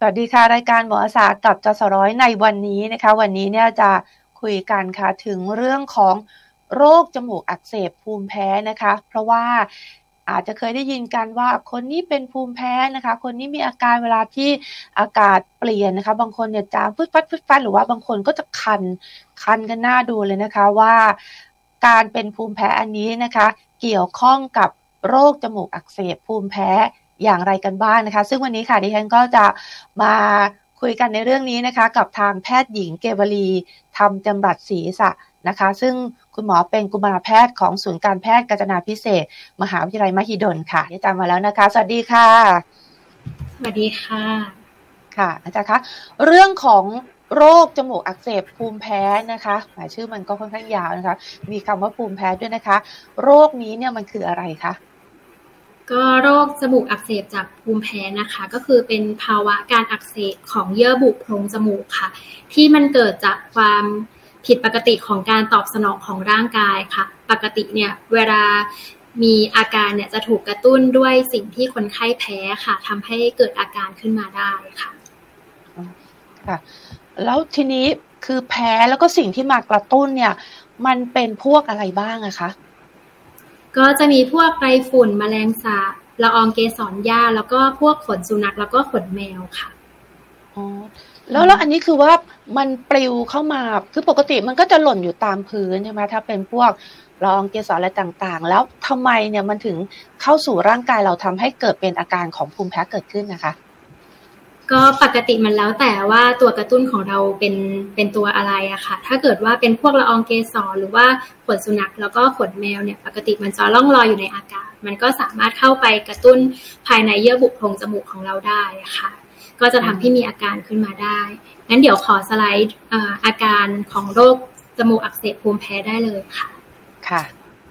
สวัสดีค่ะรายการหมออาสากับจสร้อยในวันนี้นะคะวันนี้เนี่ยจะคุยกันค่ะถึงเรื่องของโรคจมูกอักเสบภูมิแพ้นะคะเพราะว่าอาจจะเคยได้ยินกันว่าคนนี้เป็นภูมิแพ้นะคะคนนี้มีอาการเวลาที่อากาศเปลี่ยนนะคะบางคนเนี่ยจามฟึดฟัดหรือว่าบางคนก็จะคันกันหน้าดูเลยนะคะว่าการเป็นภูมิแพ้อันนี้นะคะเกี่ยวข้องกับโรคจมูกอักเสบภูมิแพ้อย่างไรกันบ้างนะคะซึ่งวันนี้ค่ะดิฉันก็จะมาคุยกันในเรื่องนี้นะคะกับทางแพทย์หญิงเกวลีธรรมจำรัดศรีสะนะคะซึ่งคุณหมอเป็นกุมารแพทย์ของศูนย์การแพทย์กาญจนาภิเษกมหาวิทยาลัยมหิดลค่ะอาจารย์มาแล้วนะคะสวัสดีค่ะสวัสดีค่ะค่ะอาจารย์คะเรื่องของโรคจมูกอักเสบภูมิแพ้นะคะหมายชื่อมันก็ค่อนข้างยาวนะคะมีคำว่าภูมิแพ้ด้วยนะคะโรคนี้เนี่ยมันคืออะไรคะก็โรคจมูกอักเสบจากภูมิแพ้นะคะก็คือเป็นภาวะการอักเสบของเยื่อบุโพรงจมูกค่ะที่มันเกิดจากความผิดปกติของการตอบสนองของร่างกายค่ะปกติเนี่ยเวลามีอาการเนี่ยจะถูกกระตุ้นด้วยสิ่งที่คนไข้แพ้ค่ะทำให้เกิดอาการขึ้นมาได้ค่ะค่ะแล้วทีนี้คือแพ้แล้วก็สิ่งที่มากระตุ้นเนี่ยมันเป็นพวกอะไรบ้างอะคะก็จะมีพวกไรฝุ่นแมลงสาบละอองเกสรหญ้าแล้วก็พวกขนสุนัขแล้วก็ขนแมวค่ะอ๋อแล้วอันนี้คือว่ามันปลิวเข้ามาคือปกติมันก็จะหล่นอยู่ตามพื้นใช่ไหมถ้าเป็นพวกละอองเกสรอะไรต่างๆแล้วทำไมเนี่ยมันถึงเข้าสู่ร่างกายเราทำให้เกิดเป็นอาการของภูมิแพ้เกิดขึ้นนะคะก็ปกติมันแล้วแต่ว่าตัวกระตุ้นของเราเป็นตัวอะไรอะค่ะถ้าเกิดว่าเป็นพวกละอองเกสรหรือว่าขนสุนัขแล้วก็ขนแมวเนี่ยปกติมันจะล่องลอยอยู่ในอากาศมันก็สามารถเข้าไปกระตุ้นภายในเยื่อบุโพรงจมูกของเราได้ค่ะก็จะทำให้มีอาการขึ้นมาได้งั้นเดี๋ยวขอสไลด์อาการของโรคจมูกอักเสบภูมิแพ้ได้เลยค่ะค่ะ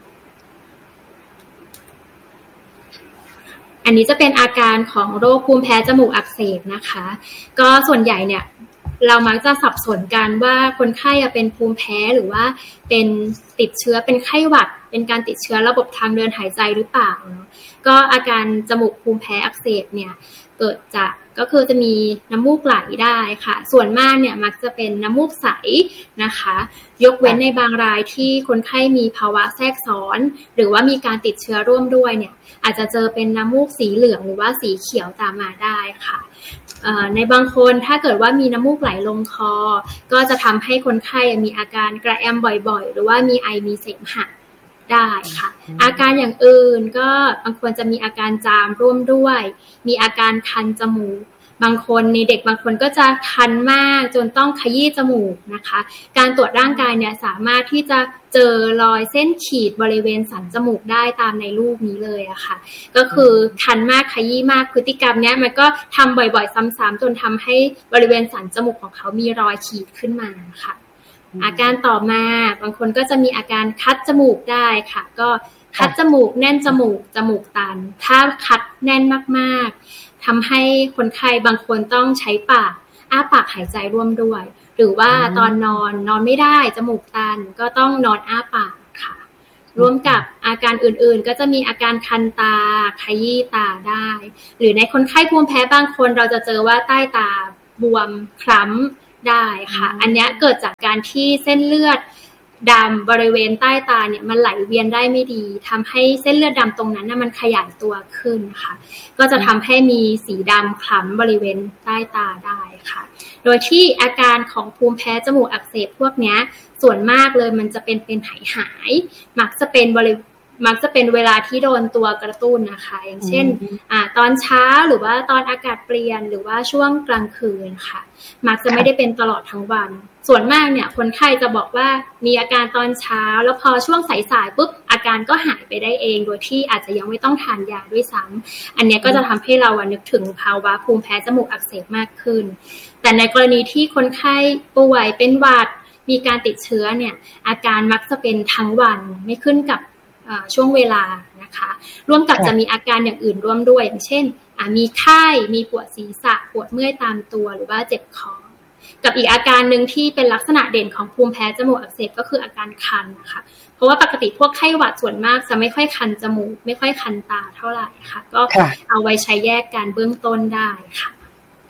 อันนี้จะเป็นอาการของโรคภูมิแพ้จมูกอักเสบนะคะก็ส่วนใหญ่เนี่ยเรามักจะสับสนกันว่าคนไข้เป็นภูมิแพ้หรือว่าเป็นติดเชื้อเป็นไข้หวัดเป็นการติดเชื้อระบบทางเดินหายใจหรือเปล่าเนาะก็อาการจมูกภูมิแพ้อักเสบเนี่ยเกิดจากก็คือจะมีน้ำมูกไหลได้ค่ะส่วนมากเนี่ยมักจะเป็นน้ำมูกใสนะคะยกเว้นในบางรายที่คนไข้มีภาวะแทรกซ้อนหรือว่ามีการติดเชื้อร่วมด้วยเนี่ยอาจจะเจอเป็นน้ำมูกสีเหลืองหรือว่าสีเขียวตามมาได้ค่ะในบางคนถ้าเกิดว่ามีน้ำมูกไหลลงคอก็จะทำให้คนไข้มีอาการกระแอมบ่อยๆหรือว่ามีไอมีเสมหะได้ค่ะอาการอย่างอื่นก็บางคนจะมีอาการจามร่วมด้วยมีอาการคันจมูกบางคนในเด็กบางคนก็จะคันมากจนต้องขยี้จมูกนะคะการตรวจร่างกายเนี่ยสามารถที่จะเจอรอยเส้นขีดบริเวณสันจมูกได้ตามในรูปนี้เลยอะค่ะก็คือคันมากขยี้มากพฤติกรรมเนี้ยมันก็ทำบ่อยๆซ้ำๆจนทำให้บริเวณสันจมูกของเขามีรอยขีดขึ้นมาค่ะอาการต่อมาบางคนก็จะมีอาการคัดจมูกได้ค่ะก็คัดจมูกแน่นจมูกตันถ้าคัดแน่นมากๆทำให้คนไข้บางคนต้องใช้ปากอ้าปากหายใจร่วมด้วยหรือว่าตอนนอนไม่ได้จมูกตันก็ต้องนอนอ้าปากค่ะร่วมกับอาการอื่นๆก็จะมีอาการคันตาขยี้ตาได้หรือในคนไข้ภูมิแพ้บางคนเราจะเจอว่าใต้ตาบวมคล้ำได้ค่ะอันนี้เกิดจากการที่เส้นเลือดดำบริเวณใต้ตาเนี่ยมันไหลเวียนได้ไม่ดีทำให้เส้นเลือดดำตรงนั้นมันขยายตัวขึ้นค่ะก็จะทำให้มีสีดำคล้ำบริเวณใต้ตาได้ค่ะโดยที่อาการของภูมิแพ้จมูกอักเสบพวกนี้ส่วนมากเลยมันจะเป็นหายมักจะเป็นเวลาที่โดนตัวกระตุ้นนะคะอย่างเช่นตอนเช้าหรือว่าตอนอากาศเปลี่ยนหรือว่าช่วงกลางคืนค่ะมักจะไม่ได้เป็นตลอดทั้งวันส่วนมากเนี่ยคนไข้จะบอกว่ามีอาการตอนเช้าแล้วพอช่วงสายๆปุ๊บอาการก็หายไปได้เองโดยที่อาจจะยังไม่ต้องทานยาด้วยซ้ำอันนี้ก็จะทำให้เรานึกถึงภาวะภูมิแพ้จมูกอักเสบมากขึ้นแต่ในกรณีที่คนไข้ป่วยเป็นหวัดมีการติดเชื้อเนี่ยอาการมักจะเป็นทั้งวันไม่ขึ้นกับช่วงเวลานะคะร่วมกับจะมีอาการอย่างอื่นร่วมด้วยอย่างเช่นมีไข้มีปวดศีรษะปวดเมื่อยตามตัวหรือว่าเจ็บคอกับอีกอาการหนึ่งที่เป็นลักษณะเด่นของภูมิแพ้จมูกอักเสบก็คืออาการคันนะคะเพราะว่าปกติพวกไข้หวัดส่วนมากจะไม่ค่อยคันจมูกไม่ค่อยคันตาเท่าไหร่ค่ะก็เอาไว้ใช้แยกการเบื้องต้นได้ค่ะ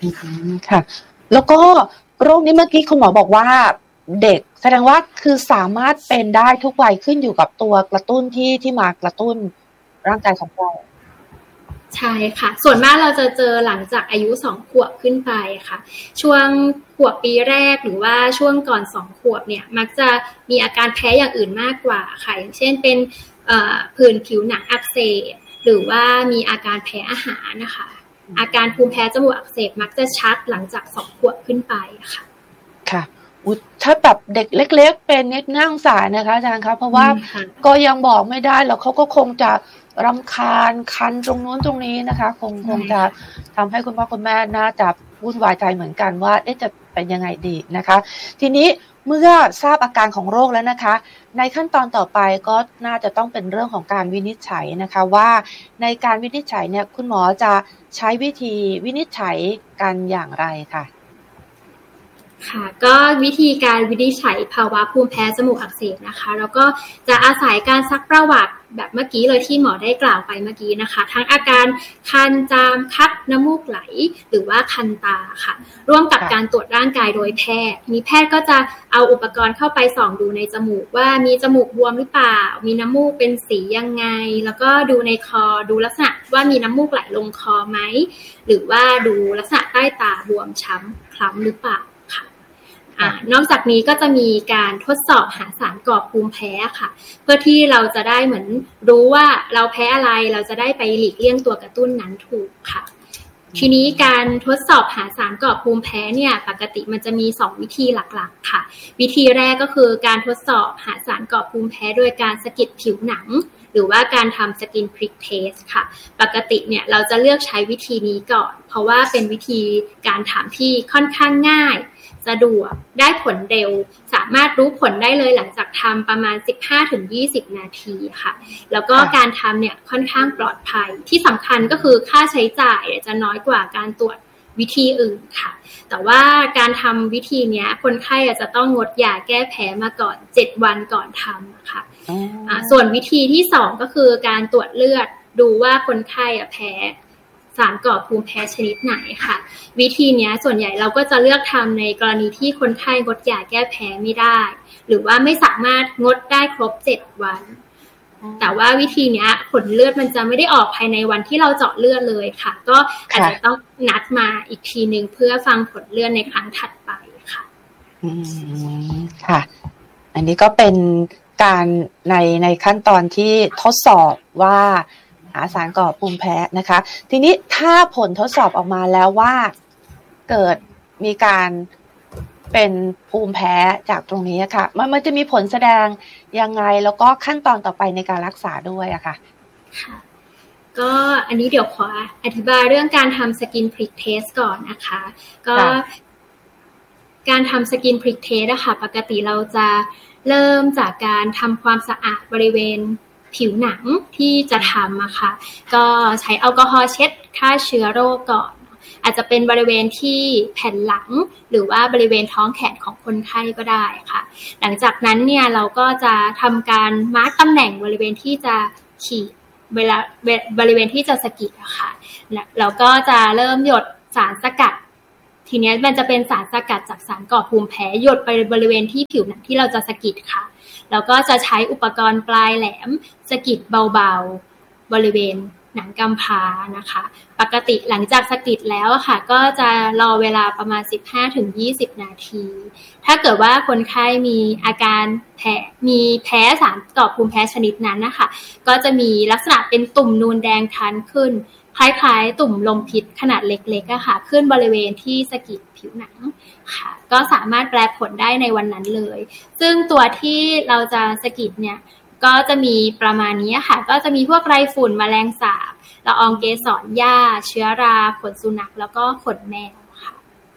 ค่ะแล้วก็โรคนี้เมื่อกี้คุณหมอบอกว่าเด็กแสดงว่าคือสามารถเป็นได้ทุกวัยขึ้นอยู่กับตัวกระตุ้นที่มากระตุ้นร่างกายของเราใช่ค่ะส่วนมากเราจะเจอหลังจากอายุ2 ขวบขึ้นไปค่ะช่วงขวบปีแรกหรือว่าช่วงก่อน2 ขวบเนี่ยมักจะมีอาการแพ้อย่างอื่นมากกว่าค่ะอย่างเช่นเป็นผื่นผิวหนังอักเสบหรือว่ามีอาการแพ้อาหารนะคะอาการภูมิแพ้จมูกอักเสบมักจะชัดหลังจาก2 ขวบขึ้นไปค่ะค่ะถ้าแบบเด็กเล็กๆเป็นนิดน่าสงสารนะคะอาจารย์คะเพราะว่าก็ยังบอกไม่ได้แล้วเขาก็คงจะรำคาญคันตรงนู้นตรงนี้นะคะคงจะทำให้คุณพ่อคุณแม่น่าจะวุ่นวายใจเหมือนกันว่าจะเป็นยังไงดีนะคะทีนี้เมื่อทราบอาการของโรคแล้วนะคะในขั้นตอนต่อไปก็น่าจะต้องเป็นเรื่องของการวินิจฉัยนะคะว่าในการวินิจฉัยเนี่ยคุณหมอจะใช้วิธีวินิจฉัยกันอย่างไรค่ะค่ะก็วิธีการวินิจฉัยภาวะภูมิแพ้จมูกอักเสบนะคะแล้วก็จะอาศัยการซักประวัติแบบเมื่อกี้เลยที่หมอได้กล่าวไปเมื่อกี้นะคะทั้งอาการคันจามคัดน้ำมูกไหลหรือว่าคันตาค่ะร่วมกับการตรวจร่างกายโดยแพทย์ทีนี้แพทย์ก็จะเอาอุปกรณ์เข้าไปส่องดูในจมูกว่ามีจมูกบวมหรือเปล่ามีน้ำมูกเป็นสียังไงแล้วก็ดูในคอดูลักษณะว่ามีน้ำมูกไหลลงคอไหมหรือว่าดูลักษณะใต้ตาบวมช้ำคล้ำหรือเปล่านอกจากนี้ก็จะมีการทดสอบหาสารก่อภูมิแพ้ค่ะเพื่อที่เราจะได้เหมือนรู้ว่าเราแพ้อะไรเราจะได้ไปหลีกเลี่ยงตัวกระตุ้นนั้นถูกค่ะทีนี้การทดสอบหาสารก่อภูมิแพ้เนี่ยปกติมันจะมี2 วิธีหลักๆค่ะวิธีแรกก็คือการทดสอบหาสารก่อภูมิแพ้โดยการสะกิดผิวหนังหรือว่าการทำสกินพริกเทสค่ะปกติเนี่ยเราจะเลือกใช้วิธีนี้ก่อนเพราะว่าเป็นวิธีการถามที่ค่อนข้างง่ายสะดวกได้ผลเร็วสามารถรู้ผลได้เลยหลังจากทำประมาณ 15-20 นาทีค่ะแล้วก็การทำเนี่ยค่อนข้างปลอดภัยที่สำคัญก็คือค่าใช้จ่ายจะน้อยกว่าการตรวจวิธีอื่นค่ะแต่ว่าการทำวิธีนี้คนไข้จะต้องงดยาแก้แพ้มาก่อน7 วันก่อนทำค่ะส่วนวิธีที่2ก็คือการตรวจเลือดดูว่าคนไข้แพ้สารก่อภูมิแพ้ชนิดไหนค่ะวิธีนี้ส่วนใหญ่เราก็จะเลือกทำในกรณีที่คนไข้งดยาแก้แพ้ไม่ได้หรือว่าไม่สามารถงดได้ครบ7 วันแต่ว่าวิธีนี้ผลเลือดมันจะไม่ได้ออกภายในวันที่เราเจาะเลือดเลยค่ะก็อาจจะต้องนัดมาอีกทีนึงเพื่อฟังผลเลือดในครั้งถัดไปค่ะค่ะอันนี้ก็เป็นการในขั้นตอนที่ทดสอบว่าหาสารก่อภูมิแพ้นะคะทีนี้ถ้าผลทดสอบออกมาแล้วว่าเกิดมีการเป็นภูมิแพ้จากตรงนี้ค่ะมันจะมีผลแสดงยังไงแล้วก็ขั้นตอนต่อไปในการรักษาด้วยอะค่ะก็อันนี้เดี๋ยวขออธิบายเรื่องการทำสกินพริกเทสก่อนนะคะก็การทำสกินพริกเทสนะคะปกติเราจะเริ่มจากการทำความสะอาดบริเวณผิวหนังที่จะทำอะค่ะก็ใช้แอลกอฮอล์เช็ดฆ่าเชื้อโรคก่อนอาจจะเป็นบริเวณที่แผ่นหลังหรือว่าบริเวณท้องแขนของคนไข้ก็ได้ค่ะหลังจากนั้นเนี่ยเราก็จะทำการมาร์คตำแหน่งบริเวณที่จะขีดเวลาบริเวณที่จะสะกิดอะค่ะแล้วก็จะเริ่มหยดสารสกัดทีนี้มันจะเป็นสารสกัดจากสารก่อภูมิแพ้หยดไปบริเวณที่ผิวหนังที่เราจะสะกิดค่ะแล้วก็จะใช้อุปกรณ์ปลายแหลมสะกิดเบาๆบริเวณหนังกำพร้านะคะปกติหลังจากสะกิดแล้วค่ะก็จะรอเวลาประมาณ 15-20 นาทีถ้าเกิดว่าคนไข้มีอาการแพ้สารก่อภูมิแพ้ชนิดนั้นนะคะก็จะมีลักษณะเป็นตุ่มนูนแดงคันขึ้นคล้ายๆตุ่มลมพิษขนาดเล็กๆอะค่ะขึ้นบริเวณที่สะกิดผิวหนังค่ะก็สามารถแปลผลได้ในวันนั้นเลยซึ่งตัวที่เราจะสะกิดเนี่ยก็จะมีประมาณนี้ค่ะก็จะมีพวกไรฝุ่นแมลงสาบละอองเกสรหญ้าเชื้อราขนสุนัขแล้วก็ขนแมวค่ะ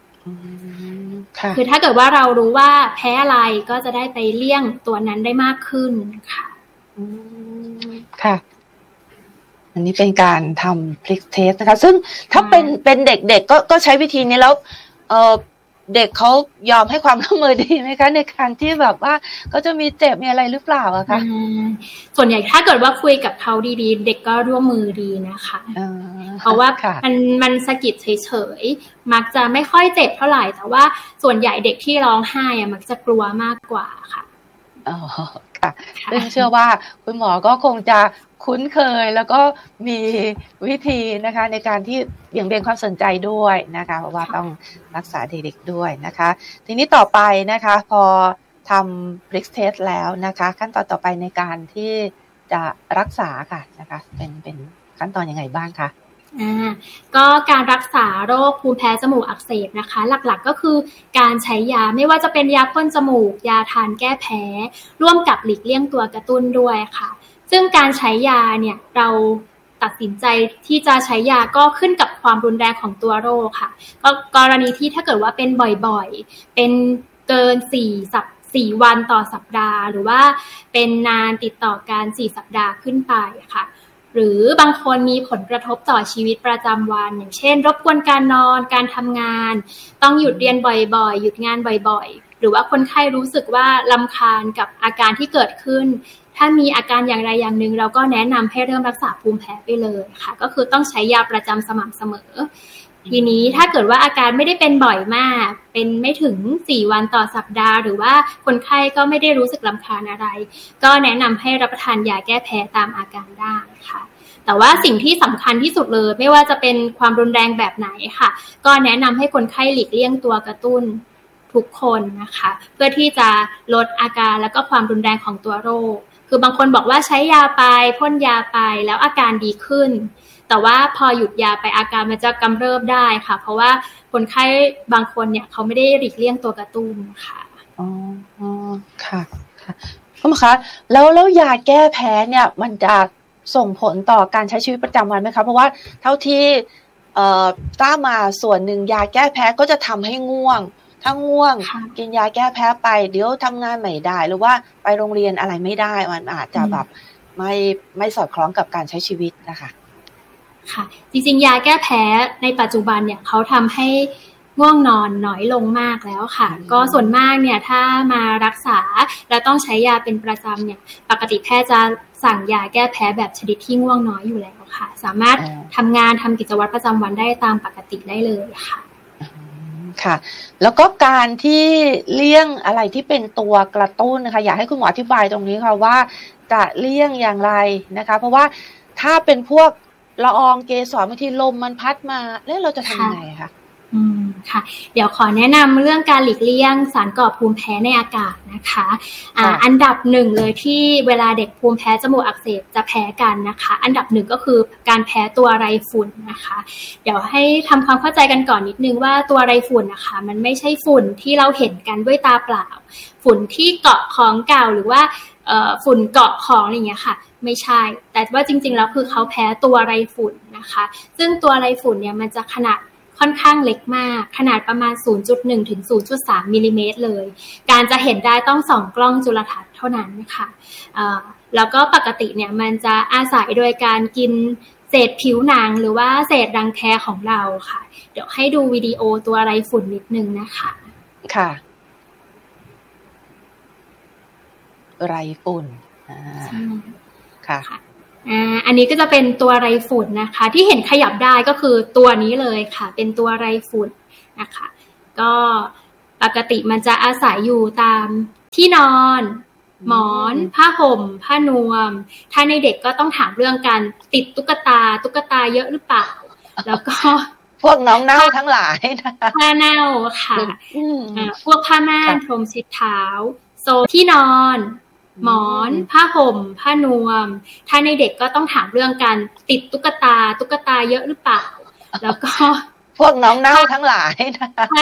คือถ้าเกิดว่าเรารู้ว่าแพ้อะไรก็จะได้ไปเลี่ยงตัวนั้นได้มากขึ้นค่ะค่ะอันนี้เป็นการทำพริกเทสนะคะซึ่งถ้าเป็นเด็กๆก็ใช้วิธีนี้แล้วเด็กเขายอมให้ความร่วมมือดีไหมคะในการที่แบบว่าเขาจะมีเจ็บมีอะไรหรือเปล่าอะคะส่วนใหญ่ถ้าเกิดว่าคุยกับเขาดีๆเด็กก็ร่วมมือดีนะคะเพราะว่ามันสะกิดเฉยๆมักจะไม่ค่อยเจ็บเท่าไหร่แต่ว่าส่วนใหญ่เด็กที่ร้องไห้อะมักจะกลัวมากกว่าค่ะอ๋อค่ะซึ่งเชื่อว่าคุณหมอก็คงจะคุ้นเคยแล้วก็มีวิธีนะคะในการที่เบี่ยงเบนความสนใจด้วยนะคะเพราะว่าต้องรักษาเด็กๆด้วยนะคะทีนี้ต่อไปนะคะพอทำ Brix test แล้วนะคะขั้นตอนต่อไปในการที่จะรักษาค่ะนะคะเป็นขั้นตอนยังไงบ้างคะก็การรักษาโรคภูมิแพ้จมูกอักเสบนะคะหลักๆก็คือการใช้ยาไม่ว่าจะเป็นยาพ่นจมูกยาทานแก้แพ้ร่วมกับหลีกเลี่ยงตัวกระตุ้นด้วยค่ะซึ่งการใช้ยาเนี่ยเราตัดสินใจที่จะใช้ยาก็ขึ้นกับความรุนแรงของตัวโรคค่ะก็กรณีที่ถ้าเกิดว่าเป็นบ่อยๆเป็นเกิน4 วันต่อสัปดาห์หรือว่าเป็นนานติดต่อกัน4 สัปดาห์ขึ้นไปค่ะหรือบางคนมีผลกระทบต่อชีวิตประจำวันอย่างเช่นรบกวนการนอนการทำงานต้องหยุดเรียนบ่อยๆหยุดงานบ่อยๆหรือว่าคนไข้รู้สึกว่ารำคาญกับอาการที่เกิดขึ้นถ้ามีอาการอย่างใดอย่างหนึ่งเราก็แนะนำให้เริ่มรักษาภูมิแพ้ไปเลยค่ะก็คือต้องใช้ยาประจำสม่ำเสมอทีนี้ถ้าเกิดว่าอาการไม่ได้เป็นบ่อยมากเป็นไม่ถึง4 วันต่อสัปดาห์หรือว่าคนไข้ก็ไม่ได้รู้สึกรำคาญอะไรก็แนะนำให้รับประทานยาแก้แพ้ตามอาการได้ค่ะแต่ว่าสิ่งที่สำคัญที่สุดเลยไม่ว่าจะเป็นความรุนแรงแบบไหนค่ะก็แนะนำให้คนไข้หลีกเลี่ยงตัวกระตุ้นทุกคนนะคะเพื่อที่จะลดอาการแล้วก็ความรุนแรงของตัวโรคคือบางคนบอกว่าใช้ยาไปพ่นยาไปแล้วอาการดีขึ้นแต่ว่าพอหยุดยาไปอาการมันจะกำเริบได้ค่ะเพราะว่าคนไข้บางคนเนี่ยเขาไม่ได้หลีกเลี่ยงตัวกระตุ้นค่ะอ๋อค่ะคุณหมอคะแล้วยาแก้แพ้เนี่ยมันจะส่งผลต่อการใช้ชีวิตประจำวันไหมคะเพราะว่าเท่าที่ทราบมาส่วนหนึ่งยาแก้แพ้ก็จะทำให้ง่วงถ้าง่วงกินยาแก้แพ้ไปเดี๋ยวทำงานไม่ได้หรือว่าไปโรงเรียนอะไรไม่ได้มันอาจจะแบบไม่สอดคล้องกับการใช้ชีวิตนะคะค่ะจริงๆยาแก้แพ้ในปัจจุบันเนี่ยเขาทำให้ง่วงนอนน้อยลงมากแล้วค่ะก็ส่วนมากเนี่ยถ้ามารักษาแล้วต้องใช้ยาเป็นประจำเนี่ยปกติแพทย์จะสั่งยาแก้แพ้แบบชนิดที่ง่วงน้อยอยู่แล้วค่ะสามารถทำงานทำกิจวัตรประจำวันได้ตามปกติได้เลยค่ะค่ะแล้วก็การที่เลี่ยงอะไรที่เป็นตัวกระตุ้นนะคะอยากให้คุณหมออธิบายตรงนี้ค่ะว่าจะเลี่ยงอย่างไรนะคะเพราะว่าถ้าเป็นพวกละอองเกสรบางทีลมมันพัดมาแล้วเราจะทำยังไงคะค่ะเดี๋ยวขอแนะนำเรื่องการหลีกเลี่ยงสารก่อภูมิแพ้ในอากาศนะคะอันดับหนึ่งเลยที่เวลาเด็กภูมิแพ้จมูกอักเสบจะแพ้กันนะคะอันดับหนึ่งก็คือการแพ้ตัวไรฝุ่นนะคะเดี๋ยวให้ทำความเข้าใจกันก่อนนิดนึงว่าตัวไรฝุ่นนะคะมันไม่ใช่ฝุ่นที่เราเห็นกันด้วยตาเปล่าฝุ่นที่เกาะของเก่าหรือว่าฝุ่นเกาะของอะไรอย่างเงี้ยค่ะไม่ใช่แต่ว่าจริงๆแล้วคือเขาแพ้ตัวไรฝุ่นนะคะซึ่งตัวไรฝุ่นเนี่ยมันจะขนาดค่อนข้างเล็กมากขนาดประมาณ 0.1 ถึง 0.3 มิลลิเมตรเลยการจะเห็นได้ต้องส่องกล้องจุลทรรศน์เท่านั้นค่ะแล้วก็ปกติเนี่ยมันจะอาศัยโดยการกินเศษผิวหนังหรือว่าเศษรังแคของเราค่ะเดี๋ยวให้ดูวิดีโอตัวไรฝุ่นนิดนึงนะคะค่ะไรฝุ่นค่ะอันนี้ก็จะเป็นตัวไรฝุ่นนะคะที่เห็นขยับได้ก็คือตัวนี้เลยค่ะเป็นตัวไรฝุ่นนะคะก็ปกติมันจะอาศัยอยู่ตามที่นอนหมอนผ้าห่มผ้านวมถ้าในเด็กก็ต้องถามเรื่องการติดตุ๊กตาเยอะหรือเปล่าแล้วก็พวกน้องเน่าทั้งหลายผ้าเน่าค่ะพวกผ้าม่านพรมเช็ดเท้าโซที่นอนหมอนผ้าห่มผ้านวมถ้าในเด็กก็ต้องถามเรื่องการติดตุ๊กตาเยอะหรือเปล่าแล้วก็พวกน้องเน่าทั้งหลาย